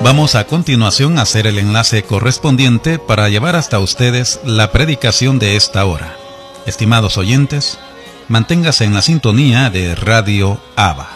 Vamos a continuación a hacer el enlace correspondiente para llevar hasta ustedes la predicación de esta hora. Estimados oyentes, manténgase en la sintonía de Radio Abba.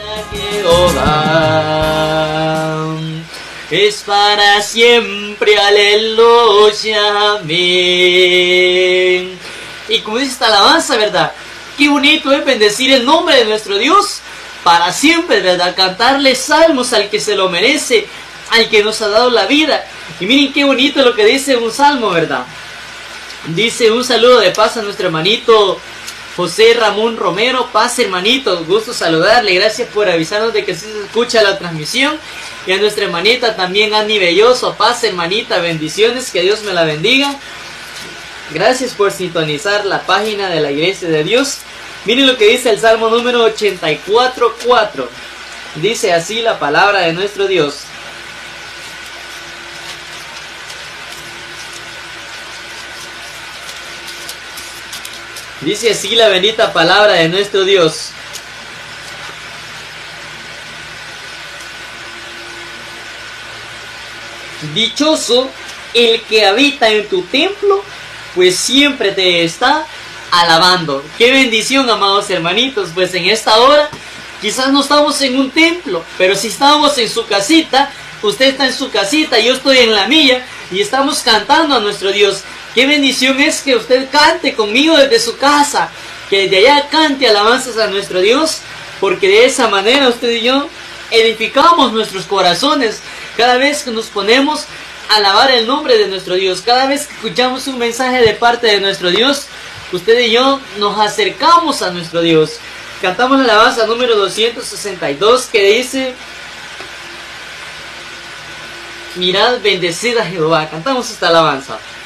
Es para siempre, aleluya, amén. Y como dice esta alabanza, ¿verdad? Qué bonito es bendecir el nombre de nuestro Dios para siempre, ¿verdad? Cantarle salmos al que se lo merece, al que nos ha dado la vida. Y miren qué bonito lo que dice un salmo, ¿verdad? Dice: un saludo de paz a nuestro hermanito José Ramón Romero. Paz, hermanito, gusto saludarle, gracias por avisarnos de que sí se escucha la transmisión. Y a nuestra hermanita también, Ani Belloso. Paz, hermanita, bendiciones, que Dios me la bendiga. Gracias por sintonizar la página de la Iglesia de Dios. Miren lo que dice el Salmo número 84:4. Dice así la palabra de nuestro Dios: dice así la bendita palabra de nuestro Dios: dichoso el que habita en tu templo, pues siempre te está alabando. Qué bendición, amados hermanitos. Pues en esta hora quizás no estamos en un templo, pero si estamos en su casita, usted está en su casita, yo estoy en la mía, y estamos cantando a nuestro Dios. Qué bendición es que usted cante conmigo desde su casa, que desde allá cante alabanzas a nuestro Dios, porque de esa manera usted y yo edificamos nuestros corazones cada vez que nos ponemos a alabar el nombre de nuestro Dios. Cada vez que escuchamos un mensaje de parte de nuestro Dios, usted y yo nos acercamos a nuestro Dios. Cantamos la alabanza número 262, que dice: mirad, bendecid a Jehová. Cantamos esta alabanza.